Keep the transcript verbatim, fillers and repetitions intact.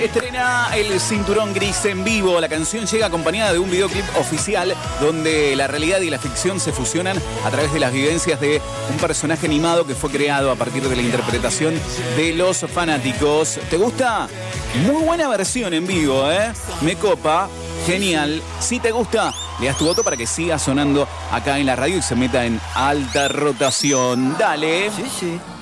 Estrena El Cinturón Gris en vivo. La canción llega acompañada de un videoclip oficial donde la realidad y la ficción se fusionan a través de las vivencias de un personaje animado que fue creado a partir de la interpretación de los fanáticos. ¿Te gusta? Muy buena versión en vivo, ¿eh? Me copa. Genial. Si te gusta, le das tu voto para que siga sonando acá en la radio y se meta en alta rotación. Dale. Sí, sí.